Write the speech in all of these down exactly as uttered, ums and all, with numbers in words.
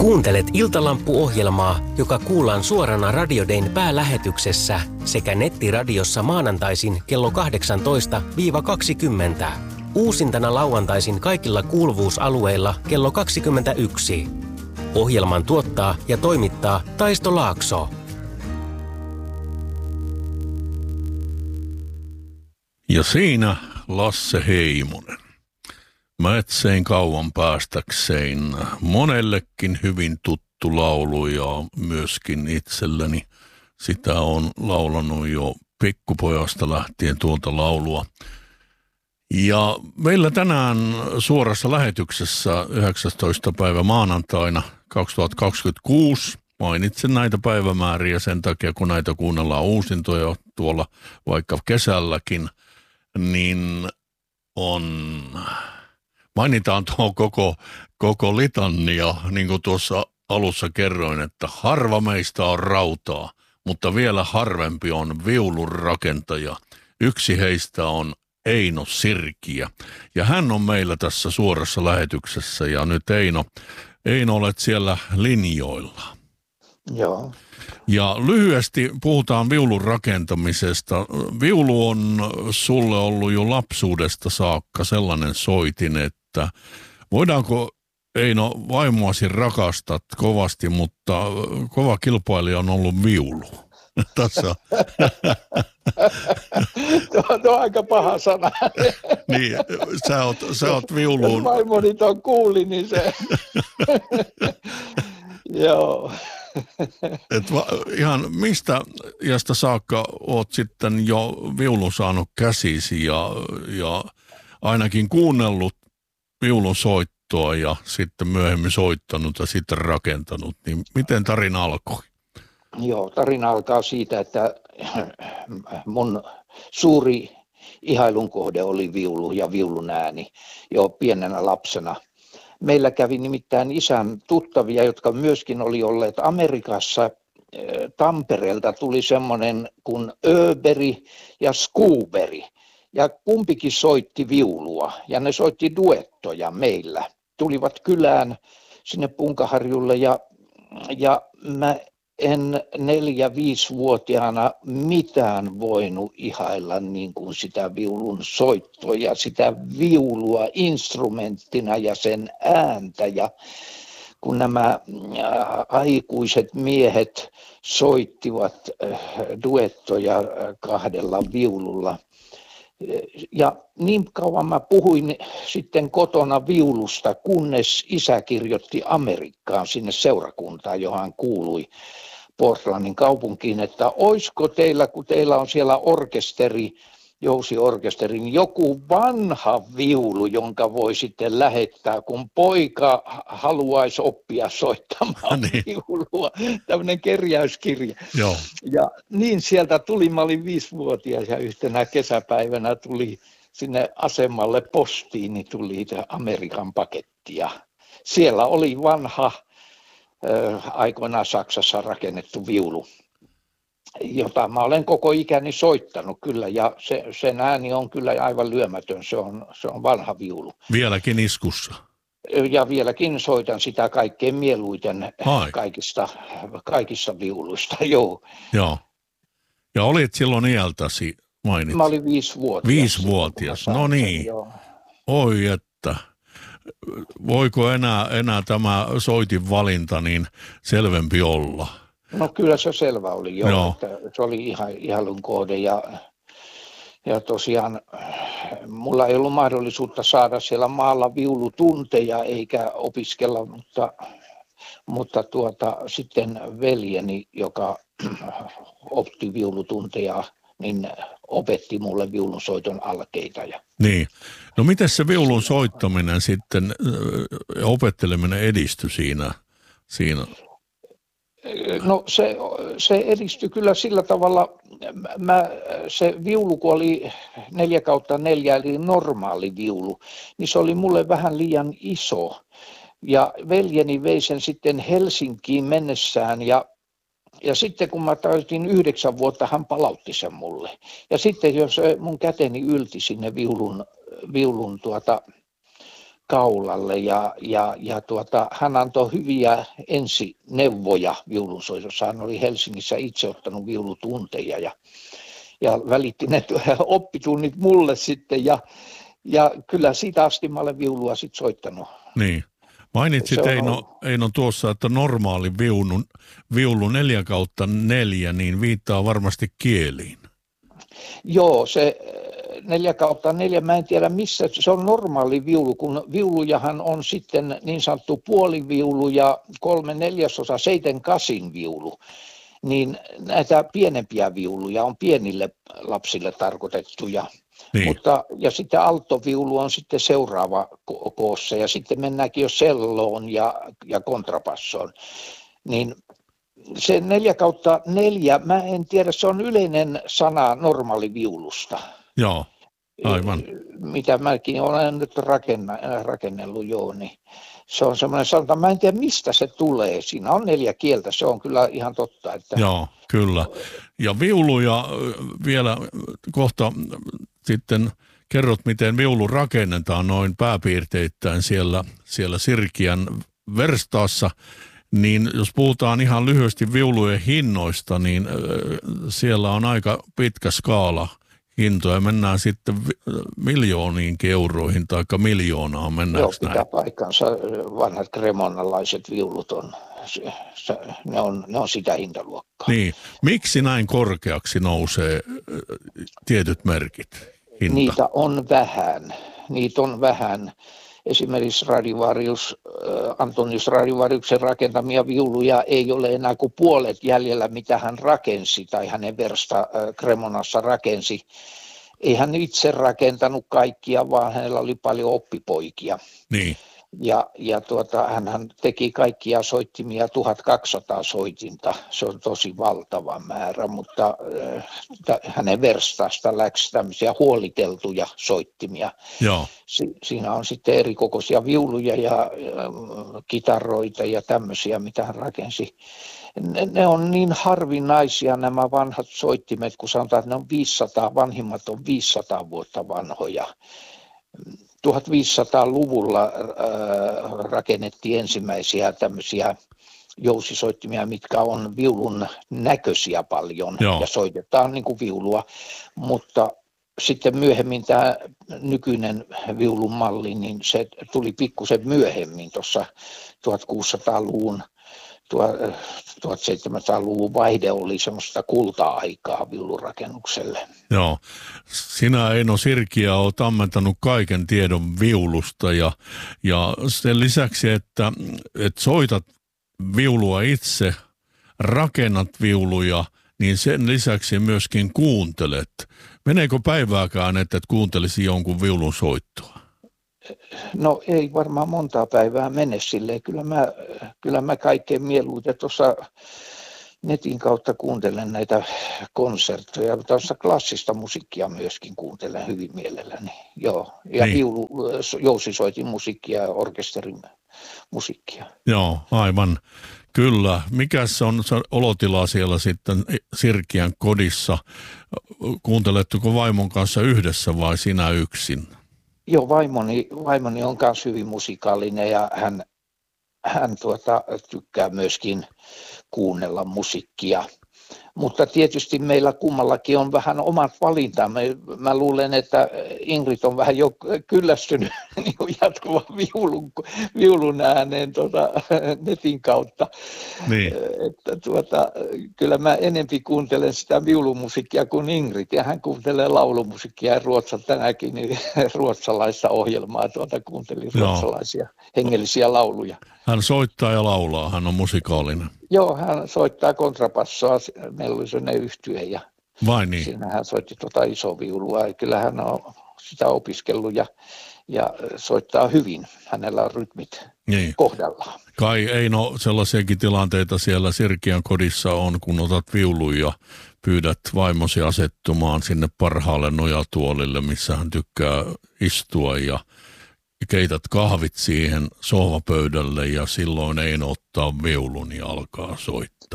Kuuntelet Iltalamppu-ohjelmaa, joka kuullaan suorana Radio Dayn päälähetyksessä sekä nettiradiossa maanantaisin kello kahdeksantoista kaksikymmentä. Uusintana lauantaisin kaikilla kuuluvuusalueilla kello kaksikymmentäyksi. Ohjelman tuottaa ja toimittaa Taisto Laakso. Ja siinä Lasse Heimonen. Mä etsein kauan päästäkseen monellekin hyvin tuttu laulu ja myöskin itselleni sitä on laulanut jo pikkupojasta lähtien tuolta laulua. Ja meillä tänään suorassa lähetyksessä yhdeksästoista päivä maanantaina kaksituhattakaksikymmentäkuusi, mainitsen näitä päivämääriä sen takia, kun näitä kuunnellaan uusintoja tuolla vaikka kesälläkin, niin on, mainitaan tuo koko, koko litania, niin kuin tuossa alussa kerroin, että harva meistä on rautaa, mutta vielä harvempi on viulun rakentaja. Yksi heistä on Eino Sirkiä, ja hän on meillä tässä suorassa lähetyksessä, ja nyt Eino, Eino olet siellä linjoilla. Joo. Ja lyhyesti puhutaan viulun rakentamisesta. Viulu on sulle ollut jo lapsuudesta saakka sellainen soitin, että voidaanko, Eino, vaimoasi rakastat kovasti, mutta kova kilpailija on ollut viulu. Tässä. Tuo, tuo on aika paha sana. Niin, sä oot, sä oot viuluun. Jos vaimoni tuon kuuli, niin se... Joo. Et va, ihan mistä iästä saakka oot sitten jo viulun saanut käsisi ja, ja ainakin kuunnellut viulun soittoa ja sitten myöhemmin soittanut ja sitten rakentanut, niin miten tarina alkoi? Joo, tarina alkaa siitä, että mun suuri ihailun kohde oli viulu ja viulun ääni jo pienenä lapsena. Meillä kävi nimittäin isän tuttavia, jotka myöskin oli olleet Amerikassa. Tampereelta tuli semmoinen kuin Öberi ja Skuberi. Ja kumpikin soitti viulua ja ne soitti duettoja meillä. Tulivat kylään sinne Punkaharjulle ja, ja mä en neljä-viisivuotiaana mitään voinut ihailla niin kuin sitä viulun soittoa ja sitä viulua instrumenttina ja sen ääntä. Ja kun nämä aikuiset miehet soittivat duettoja kahdella viululla. Ja niin kauan mä puhuin sitten kotona viulusta, kunnes isä kirjoitti Amerikkaan sinne seurakuntaan, johon hän kuului Portlandin kaupunkiin, että oisko teillä, kun teillä on siellä orkesteri, jousiorkesteri, niin joku vanha viulu, jonka voi sitten lähettää, kun poika haluaisi oppia soittamaan niin. viulua. Tämmöinen kerjäyskirja. Joo. Ja niin sieltä tuli, mä olin viisivuotias ja yhtenä kesäpäivänä tuli sinne asemalle postiin, niin tuli Amerikan paketti. Ja siellä oli vanha äh, aikoinaan Saksassa rakennettu viulu, jota mä olen koko ikäni soittanut kyllä, ja se, sen ääni on kyllä aivan lyömätön, se on, se on vanha viulu. Vieläkin iskussa? Ja vieläkin soitan sitä kaikkein mieluiten Ai. kaikista, kaikista viuluista, joo. Joo. Ja olit silloin iältäsi, mainitsin. Mä olin viisivuotias. Viisivuotias, no niin. Joo. Oi että, voiko enää, enää tämä soitin valinta niin selvempi olla? No kyllä se selvä oli jo, Joo. että se oli ihan ihailun kohde ja, ja tosiaan mulla ei ollut mahdollisuutta saada siellä maalla viulutunteja eikä opiskella, mutta, mutta tuota, sitten veljeni, joka opti viulutunteja, niin opetti mulle viulunsoiton alkeita. Ja... Niin. No miten se viulun soittaminen sitten, opetteleminen edistyi siinä? siinä? No se, se edistyi kyllä sillä tavalla, mä, se viulu kun oli neljä kautta neljä eli normaali viulu, niin se oli mulle vähän liian iso. Ja veljeni vei sen sitten Helsinkiin mennessään ja, ja sitten kun mä täytin yhdeksän vuotta, hän palautti sen mulle. Ja sitten jos mun käteni ylti sinne viulun, viulun tuota kaulalle ja, ja, ja tuota, hän antoi hyviä ensineuvoja viulunsoitossa. Hän oli Helsingissä itse ottanut viulutunteja ja, ja välitti ne oppitunnit mulle sitten ja, ja kyllä siitä asti mä olen viulua sitten soittanut. Niin. Mainitsit Eino, Eino tuossa, että normaali viulun, viulu neljä kautta neljä, niin viittaa varmasti kieliin. Joo, se neljä kautta neljä, mä en tiedä missä, se on normaali viulu, kun viulujahan on sitten niin sanottu puoliviulu ja kolme neljäsosa seiten kasin viulu. Niin näitä pienempiä viuluja on pienille lapsille tarkoitettuja. Niin. Mutta, ja sitten alttoviulu on sitten seuraava ko- koossa ja sitten mennäänkin jo celloon ja, ja kontrapassoon. Niin se neljä kautta neljä, mä en tiedä, se on yleinen sana normaaliviulusta. Joo, aivan. Mitä mäkin olen nyt rakenna, rakennellut jo, niin se on semmoinen sanonta, mä en tiedä mistä se tulee. Siinä on neljä kieltä, se on kyllä ihan totta. Että... Joo, kyllä. Ja viuluja vielä kohta sitten kerrot, miten viulu rakennetaan noin pääpiirteittäin siellä, siellä Sirkiän verstaassa. Niin jos puhutaan ihan lyhyesti viulujen hinnoista, niin siellä on aika pitkä skaala hintoja. Mennään sitten miljooniinkin euroihin tai miljoonaan. Mennäänkö Joo, pitää paikkansa. Vanhat kremonalaiset viulut on, se, se, ne on, ne on sitä hintaluokkaa. Niin. Miksi näin korkeaksi nousee tietyt merkit? Hinta? Niitä on vähän. Niitä on vähän. Esimerkiksi Stradivarius, Antonius Stradivariuksen rakentamia viuluja ei ole enää kuin puolet jäljellä, mitä hän rakensi tai hänen versta Cremonassa rakensi. Ei hän itse rakentanut kaikkia, vaan hänellä oli paljon oppipoikia. Niin. Ja, ja tuota, hän teki kaikkia soittimia, tuhatkaksisataa soitinta, se on tosi valtava määrä, mutta äh, hänen verstaasta läksi tämmöisiä huoliteltuja soittimia. Joo. Si- siinä on sitten eri kokoisia viuluja ja äh, kitaroita ja tämmöisiä, mitä hän rakensi. Ne, ne on niin harvinaisia nämä vanhat soittimet, kun sanotaan, että ne on viisisataa, vanhimmat on viisisataa vuotta vanhoja. tuhatviisisataaluvulla äh, rakennettiin ensimmäisiä tämmöisiä jousisoittimia, mitkä on viulun näköisiä paljon. Joo. Ja soitetaan niin kuin viulua, mutta sitten myöhemmin tämä nykyinen viulun malli, niin se tuli pikkusen myöhemmin tuossa tuhatkuusisataaluvun, tuhatseitsemänsataaluvun vaihde oli semmoista kulta-aikaa viulurakennukselle. Joo. Sinä Eino Sirkiä olet ammentanut kaiken tiedon viulusta ja, ja sen lisäksi, että, että soitat viulua itse, rakennat viuluja, niin sen lisäksi myöskin kuuntelet. Meneekö päivääkään, että et kuuntelisi jonkun viulun soittoa? No ei varmaan montaa päivää mene silleen. Kyllä mä, kyllä mä kaikkein mieluiten tuossa netin kautta kuuntelen näitä konsertteja. Tuossa klassista musiikkia myöskin kuuntelen hyvin mielelläni. Joo. Ja niin. viulu, jousisoitin musiikkia ja orkesterin musiikkia. Joo, aivan. Kyllä. Mikäs on se olotila siellä sitten Sirkiän kodissa? Kuunteletteko vaimon kanssa yhdessä vai sinä yksin? Joo, vaimoni, vaimoni on myös hyvin musikaalinen ja hän, hän tuota, tykkää myöskin kuunnella musiikkia. Mutta tietysti meillä kummallakin on vähän omat valintamme. Mä luulen, että Ingrid on vähän jo kyllästynyt niin kuin jatkuvan viulun, viulun ääneen tuota, netin kautta. Niin. Että tuota, kyllä mä enempi kuuntelen sitä viulumusiikkia kuin Ingrid. Ja hän kuuntelee laulumusiikkia ja Ruotsan tänäkin niin ruotsalaista ohjelmaa. Tuota, kuuntelin ruotsalaisia Joo. hengellisiä lauluja. Hän soittaa ja laulaa, hän on musikaalinen. Joo, hän soittaa kontrapassoa, meillä oli sellainen yhtye ja Vai niin? siinä hän soitti tuota isoviulua. Kyllä hän on sitä opiskellut ja, ja soittaa hyvin, hänellä on rytmit niin kohdallaan. Kai Eino, sellaisiakin tilanteita siellä Sirkiän kodissa on, kun otat viulun ja pyydät vaimosi asettumaan sinne parhaalle nojatuolille, missä hän tykkää istua ja keität kahvit siihen sohvapöydälle ja silloin Eino ottaa viulun ja alkaa soittamaan.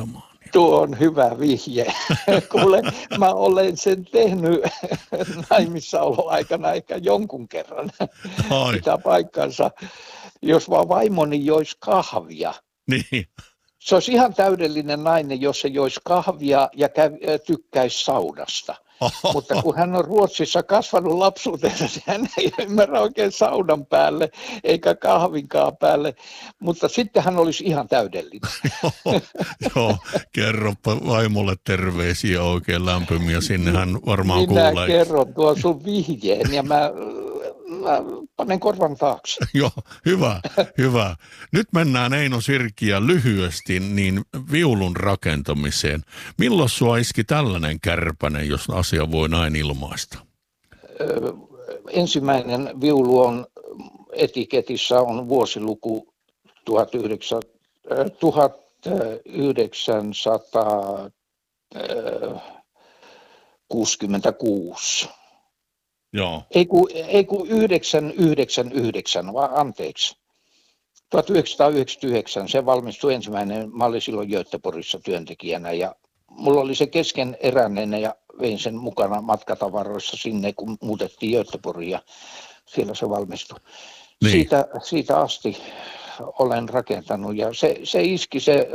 Tuo on hyvä vihje. Kuule, mä olen sen tehnyt naimissaoloaikana ehkä jonkun kerran. Ai. Pitää paikkansa. Jos vaan vaimoni joisi kahvia. Niin. Se olisi ihan täydellinen nainen, jos se joisi kahvia ja käy, tykkäisi saunasta. Oho. Mutta kun hän on Ruotsissa kasvanut lapsuutensa, niin hän ei ymmärrä oikein saunan päälle eikä kahvinkaan päälle. Mutta sitten hän olisi ihan täydellinen. Joo, joo, kerropa vaimolle terveisiä oikein lämpimiä. Sinne hän varmaan Minä kuulee. Minä kerron tuon sun vihjeen ja mä... Mä panen korvan taakse. Joo, hyvä, hyvä. Nyt mennään Eino Sirkkiä lyhyesti niin viulun rakentamiseen. Milloin sua iski tällainen kärpänen, jos asia voi näin ilmaista? Ö, ensimmäinen viulu on etiketissä on vuosiluku tuhatyhdeksänsataakuusikymmentäkuusi. Joo. Ei kun, ei kun yhdeksän yhdeksän yhdeksän, vaan anteeksi. tuhatyhdeksänsataayhdeksänkymmentäyhdeksän, se valmistui ensimmäinen. Mä olin silloin Göteborgissa työntekijänä ja mulla oli se keskeneräinen ja vein sen mukana matkatavaroissa sinne, kun muutettiin Göteborgiin ja siellä se valmistui. Niin. Siitä, siitä asti olen rakentanut ja se, se iski se,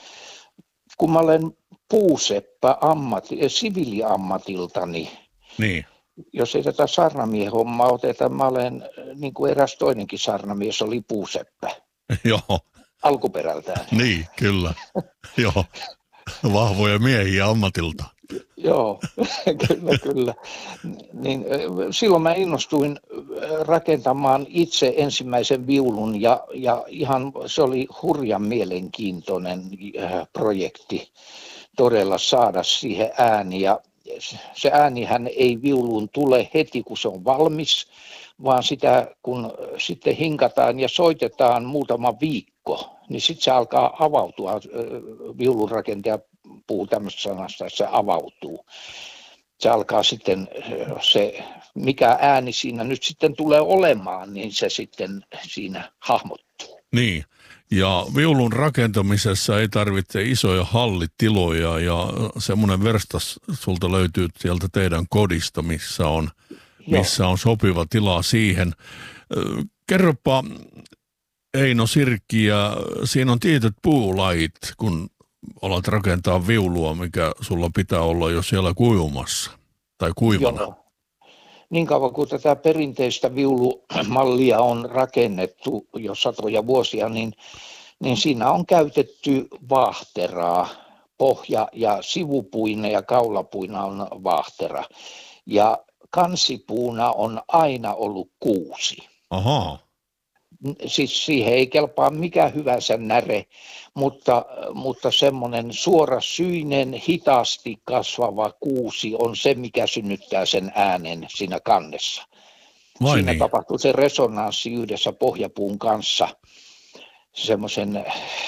kun mä olen puuseppä ammati, siviiliammatiltani. Niin. Jos ei tätä sarnamiehen hommaa oteta, mä olen, niin kuin eräs toinenkin sarnamies, oli puuseppä. Joo. Alkuperältään. Niin, kyllä. Joo. Vahvoja miehiä ammatilta. Joo, kyllä, kyllä. Niin, silloin mä innostuin rakentamaan itse ensimmäisen viulun ja, ja ihan se oli hurjan mielenkiintoinen projekti todella saada siihen ääni ja se äänihän ei viuluun tule heti, kun se on valmis, vaan sitä, kun sitten hinkataan ja soitetaan muutama viikko, niin sitten se alkaa avautua. Viulunrakentaja puhuu tämmöistä sanasta, että se avautuu. Se alkaa sitten, se, mikä ääni siinä nyt sitten tulee olemaan, niin se sitten siinä hahmottuu. Niin. Ja viulun rakentamisessa ei tarvitse isoja hallitiloja ja semmoinen verstas sulta löytyy sieltä teidän kodista, missä on, missä on sopiva tila siihen. Kerropa Eino Sirkkiä, siinä on tietyt puulajit, kun alat rakentaa viulua, mikä sulla pitää olla jo siellä kuivumassa tai kuivana. Joo. Niin kauan kuin tätä perinteistä viulumallia on rakennettu jo satoja vuosia, niin, niin siinä on käytetty vaahteraa. Pohja- ja sivupuina ja kaulapuina on vaahtera. Ja kansipuuna on aina ollut kuusi. Ahaa. Siis siihen ei kelpaa mikä hyvänsä näre, mutta, mutta semmoinen suorasyinen, hitaasti kasvava kuusi on se, mikä synnyttää sen äänen siinä kannessa. Vai siinä niin? Tapahtuu se resonanssi yhdessä pohjapuun kanssa semmoisen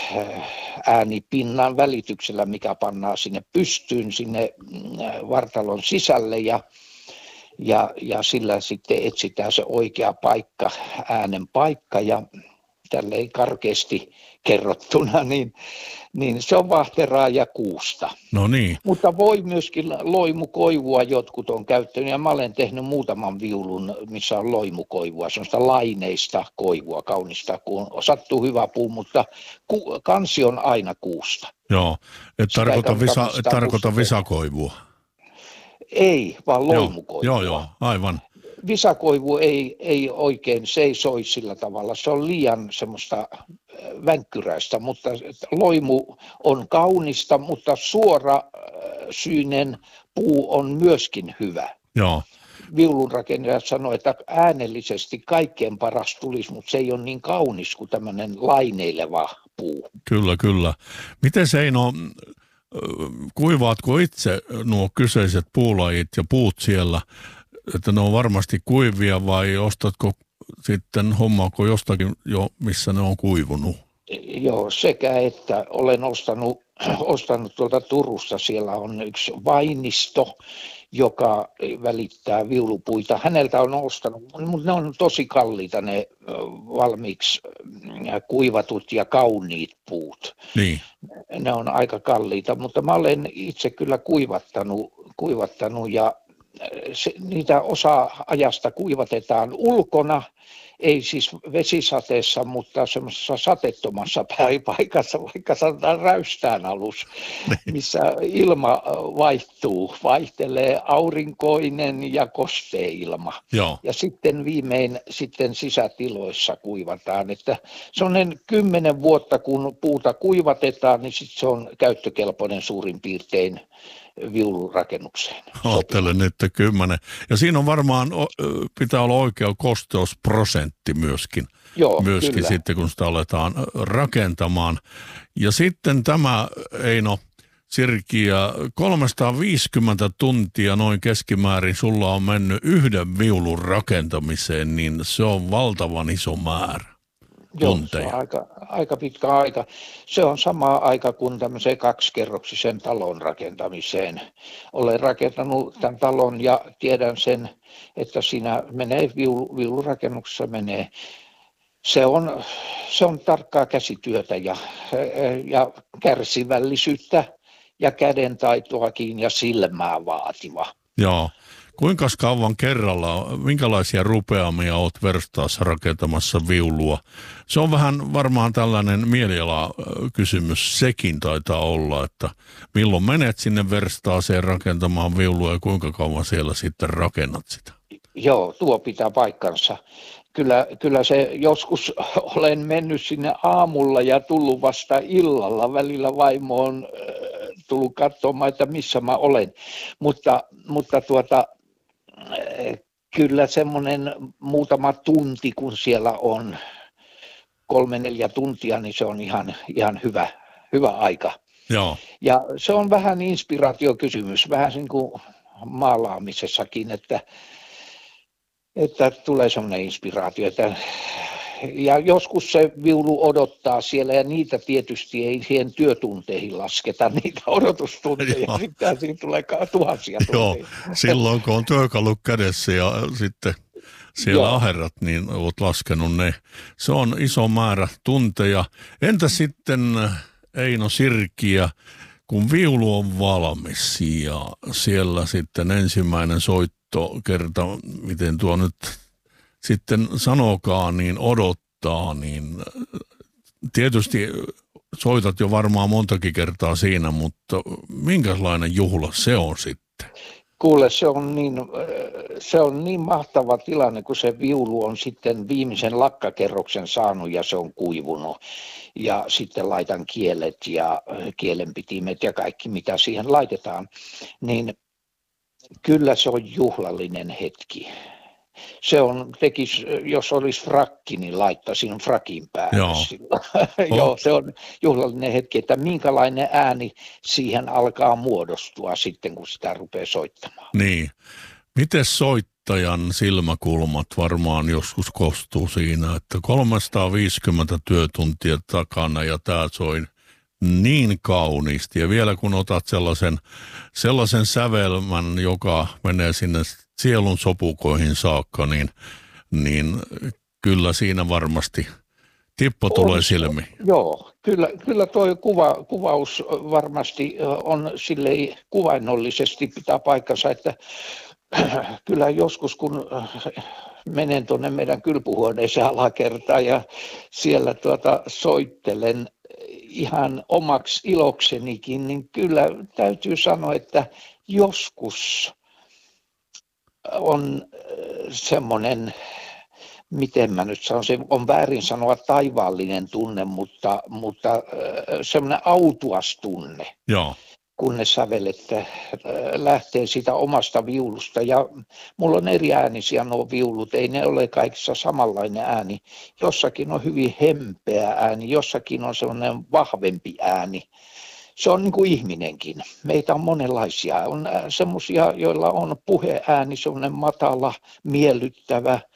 äänipinnan välityksellä, mikä pannaan sinne pystyyn, sinne vartalon sisälle ja Ja, ja sillä sitten etsitään se oikea paikka, äänen paikka ja tälleen karkeasti kerrottuna, niin, niin se on vaahteraa ja kuusta. No niin. Mutta voi myöskin loimukoivua jotkut on käyttänyt ja mä olen tehnyt muutaman viulun, missä on loimukoivua, sellaista laineista koivua, kaunista, kun sattuu hyvä puu, mutta ku, kansi on aina kuusta. Joo, et tarkoita, visa, et tarkoita visakoivua. Ei, vaan loimukoivua. Joo, joo, aivan. Visakoivu ei, ei oikein, se ei soi sillä tavalla. Se on liian semmoista vänkkyräistä, mutta loimu on kaunista, mutta suora syinen puu on myöskin hyvä. Joo. Viulunrakentaja sanoi, että äänellisesti kaikkein paras tulisi, mutta se ei ole niin kaunis kuin tämmöinen laineileva puu. Kyllä, kyllä. Miten Eino, kuivaatko itse nuo kyseiset puulajit ja puut siellä, että ne on varmasti kuivia vai ostatko sitten, hommaako jostakin jo, missä ne on kuivunut? Joo, sekä että olen ostanut ostanut tuolta Turusta. Siellä on yksi Vainisto, joka välittää viulupuita. Häneltä on ostanut, mutta ne on tosi kalliita ne valmiiksi kuivatut ja kauniit puut. Niin. Ne on aika kalliita, mutta mä olen itse kyllä kuivattanut, kuivattanut ja se, niitä osa ajasta kuivatetaan ulkona, ei siis vesisateessa, mutta semmoisessa sateettomassa paikassa, vaikka sanotaan räystään alus, missä ilma vaihtuu, vaihtelee aurinkoinen ja kosteilma. Joo. Ja sitten viimein sitten sisätiloissa kuivataan, että se on kymmenen vuotta kun puuta kuivatetaan, niin sitten se on käyttökelpoinen suurin piirtein viulurakennukseen. Ajattelen, että kymmenen. Ja siinä on varmaan, pitää olla oikea kosteusprosentti myöskin. Joo, myöskin kyllä. sitten, kun sitä aletaan rakentamaan. Ja sitten tämä, Eino Sirkiä, kolmesataaviisikymmentä tuntia noin keskimäärin sulla on mennyt yhden viulun rakentamiseen, niin se on valtavan iso määrä. Joo, se on aika, aika pitkä aika. Se on sama aika kuin tämmöiseen kaksikerroksisen talon rakentamiseen. Olen rakentanut tämän talon ja tiedän sen, että siinä menee, viulu, viulurakennuksessa menee. Se on, se on tarkkaa käsityötä ja, ja kärsivällisyyttä ja kädentaitoakin ja silmää vaativa. Joo. Kuinka kauan kerralla, minkälaisia rupeamia olet verstaassa rakentamassa viulua? Se on vähän varmaan tällainen mielialakysymys, sekin taitaa olla, että milloin menet sinne verstaaseen rakentamaan viulua ja kuinka kauan siellä sitten rakennat sitä? Joo, tuo pitää paikkansa. Kyllä, kyllä se joskus olen mennyt sinne aamulla ja tullut vasta illalla. Välillä vaimo on äh, tullut katsomaan, että missä mä olen, mutta, mutta tuota... Kyllä semmoinen muutama tunti, kun siellä on kolme neljä tuntia, niin se on ihan, ihan hyvä, hyvä aika. Joo. Ja se on vähän inspiraatiokysymys, vähän niin kuin maalaamisessakin, että, että tulee semmoinen inspiraatio. Että, ja joskus se viulu odottaa siellä ja niitä tietysti ei siihen työtunteihin lasketa, niitä odotustunteja, sitten siinä tulee tuhansia tunteja. Joo, silloin kun on työkalu kädessä ja sitten siellä Joo. aherrat, niin olet laskenut ne. Se on iso määrä tunteja. Entä sitten Eino Sirkiä, kun viulu on valmis ja siellä sitten ensimmäinen soittokerta, miten tuo nyt sitten sanokaan, niin odottaa, niin tietysti soitat jo varmaan montakin kertaa siinä, mutta minkälainen juhla se on sitten? Kuule, se on niin, se on niin mahtava tilanne, kun se viulu on sitten viimeisen lakkakerroksen saanut ja se on kuivunut. Ja sitten laitan kielet ja kielenpitimet ja kaikki, mitä siihen laitetaan. Niin kyllä se on juhlallinen hetki. Se on, tekis, jos olisi frakki, niin laittaisin frakin päälle. Joo. Joo, se on juhlallinen hetki, että minkälainen ääni siihen alkaa muodostua sitten, kun sitä rupeaa soittamaan. Niin. Miten soittajan silmäkulmat varmaan joskus kostuu siinä, että kolmesataaviisikymmentä työtuntia takana ja tämä soi niin kauniisti. Ja vielä kun otat sellaisen, sellaisen sävelmän, joka menee sinne sielun sopukoihin saakka, niin, niin kyllä siinä varmasti tippo tulee on, silmiin. Joo, kyllä, kyllä tuo kuva, kuvaus varmasti on silleen kuvainnollisesti pitää paikkansa, että kyllä joskus kun menen tuonne meidän kylpyhuoneeseen alakertaan ja siellä tuota soittelen ihan omaksi iloksenikin, niin kyllä täytyy sanoa, että joskus on semmoinen, miten mä nyt sanon, se on väärin sanoa taivaallinen tunne, mutta, mutta semmoinen autuas tunne. Joo. Kun ne sävelet lähtee siitä omasta viulusta. Ja mulla on eri äänisiä nuo viulut, ei ne ole kaikissa samanlainen ääni. Jossakin on hyvin hempeä ääni, jossakin on semmoinen vahvempi ääni. Se on niin kuin ihminenkin. Meitä on monenlaisia. On semmoisia, joilla on puheääni, semmoinen matala, miellyttävä.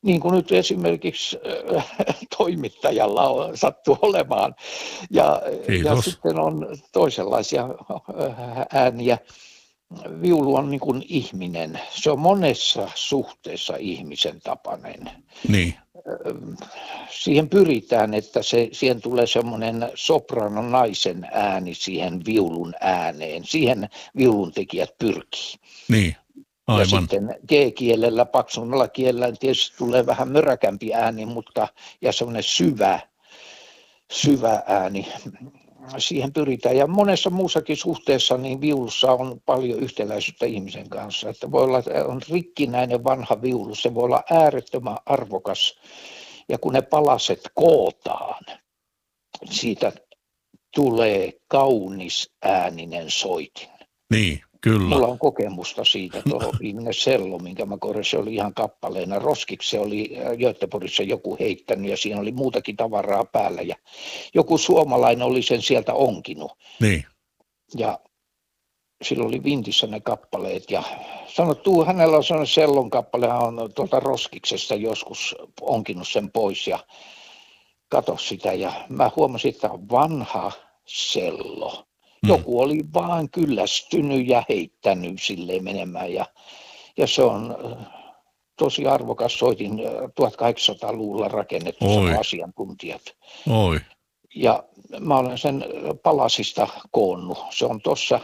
niin kuin nyt esimerkiksi äh, toimittajalla on, sattuu olemaan. Ja, ja sitten on toisenlaisia äh, ääniä. Viulu on niin kuin ihminen. Se on monessa suhteessa ihmisen tapainen. Niin. Siihen pyritään, että se, siihen tulee semmoinen sopranon naisen ääni siihen viulun ääneen. Siihen viulun tekijät pyrkii. Niin, aivan. Ja sitten G-kielellä, paksummalla kielellä tietysti tulee vähän möräkämpi ääni, mutta ja semmoinen syvä, syvä ääni. Siihen pyritään. Ja monessa muussakin suhteessa niin viulussa on paljon yhtäläisyyttä ihmisen kanssa. Että voi olla, että on rikkinäinen vanha viulu, se voi olla äärettömän arvokas. Ja kun ne palaset kootaan, siitä tulee kaunis ääninen soitin. Niin, kyllä. Mulla on kokemusta siitä, tuo viimeinen sello, minkä mä korjasin, se oli ihan kappaleena. Roskiksi se oli Göteborgissa joku heittänyt ja siinä oli muutakin tavaraa päällä. Ja joku suomalainen oli sen sieltä onkinut. Niin. Ja sillä oli vintissä ne kappaleet ja sanoi, tuu, hänellä on sellainen sellon kappale, hän on tuolta Roskiksesta joskus onkinut sen pois ja kato sitä. Ja mä huomasin, että on vanha sello. Joku oli vaan kyllästynyt ja heittänyt silleen menemään ja, ja se on tosi arvokas soitin tuhatkahdeksansataaluvulla rakennettu asiantuntijat. Oi. Ja mä olen sen palasista koonnut. Se on tossa,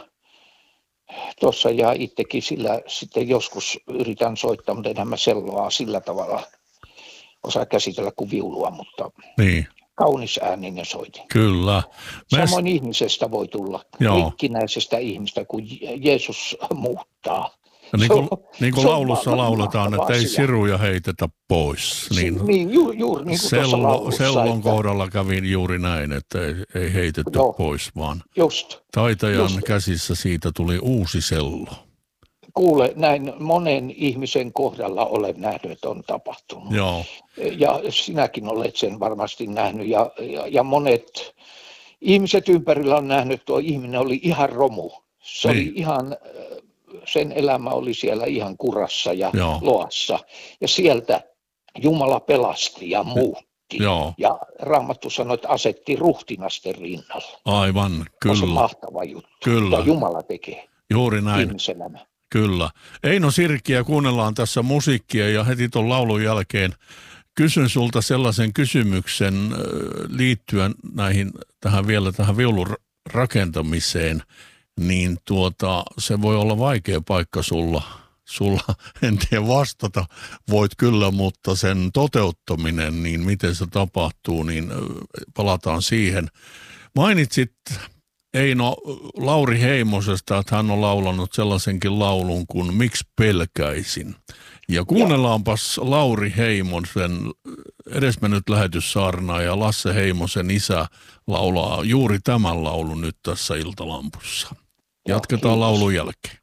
tossa ja itsekin sillä sitten joskus yritän soittaa, mutta enhän mä selloa sillä tavalla osaa käsitellä kuin viulua, mutta... Niin. Kaunis ääninen soitin. Kyllä. Mä Samoin s... ihmisestä voi tulla, Joo. rikkinäisestä ihmistä, kun Jeesus muuttaa. Ja niin kuin, niin kuin laulussa lauletaan, että ei siruja heitetä pois. Niin, niin ju, juuri niin kuin sello, tuossa laulussa. Sellon että... kohdalla kävi juuri näin, että ei, ei heitetty Joo. pois, vaan Just. taitajan Just. käsissä siitä tuli uusi sello. Kuule, näin monen ihmisen kohdalla olen nähnyt, että on tapahtunut. Joo. Ja sinäkin olet sen varmasti nähnyt. Ja, ja, ja monet ihmiset ympärillä on nähnyt, että tuo ihminen oli ihan romu. Se niin. oli ihan, sen elämä oli siellä ihan kurassa ja Joo. loassa. Ja sieltä Jumala pelasti ja muutti. Joo. Ja Raamattu sanoi, että asetti ruhtinasten rinnalle. Aivan, kyllä. On se mahtava juttu. Kyllä. Ja Jumala tekee. Juuri näin. Ihmiselämä. Kyllä. Eino Sirkkiä, kuunnellaan tässä musiikkia ja heti tuon laulun jälkeen kysyn sulta sellaisen kysymyksen liittyen näihin, tähän vielä tähän viulun rakentamiseen, niin tuota, se voi olla vaikea paikka sulla. Sulla en tiedä vastata, voit kyllä, mutta sen toteuttaminen, niin miten se tapahtuu, niin palataan siihen. Mainitsit Eino Lauri Heimosesta, että hän on laulanut sellaisenkin laulun kuin Miksi pelkäisin. Ja kuunnellaanpas Lauri Heimosen edesmennyt lähetyssaarnaaja ja Lasse Heimosen isä laulaa juuri tämän laulun nyt tässä Iltalampussa. Jatketaan laulun jälkeen.